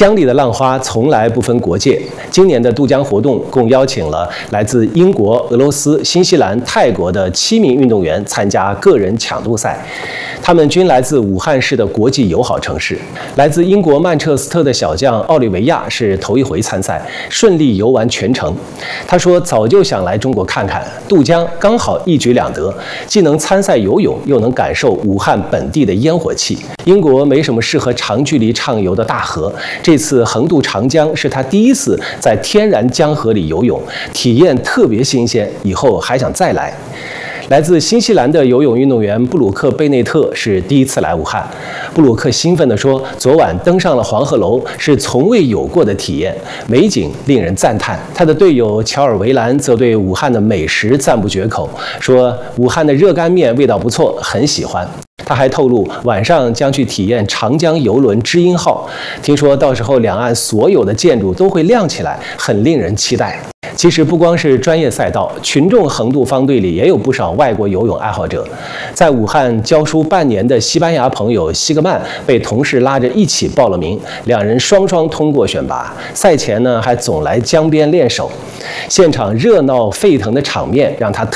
江里的浪花从来不分国界。今年的渡江活动共邀请了来自英国、俄罗斯、新西兰、泰国的7名运动员参加个人抢渡赛，他们均来自武汉市的国际友好城市。来自英国曼彻斯特的小将奥利维亚是头一回参赛，顺利游完全程。他说：“早就想来中国看看，渡江刚好一举两得，既能参赛游泳，又能感受武汉本地的烟火气。英国没什么适合长距离畅游的大河。”这次横渡长江是他第一次在天然江河里游泳，体验特别新鲜，以后还想再来。来自新西兰的游泳运动员布鲁克·贝内特是第一次来武汉。布鲁克兴奋地说：“昨晚登上了黄鹤楼，是从未有过的体验，美景令人赞叹。”他的队友乔尔维兰则对武汉的美食赞不绝口，说：“武汉的热干面味道不错，很喜欢。”他还透露，晚上将去体验长江游轮知音号，听说到时候两岸所有的建筑都会亮起来，很令人期待。其实不光是专业赛道，群众横渡方队里也有不少外国游泳爱好者。在武汉教书半年的西班牙朋友西格曼被同事拉着一起报了名，两人双双通过选拔。赛前呢，还总来江边练手，现场热闹沸腾的场面让他